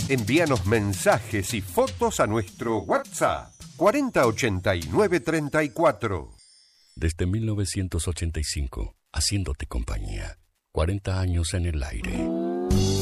Envíanos mensajes y fotos a nuestro WhatsApp 408934. Desde 1985, haciéndote compañía. 40 años en el aire.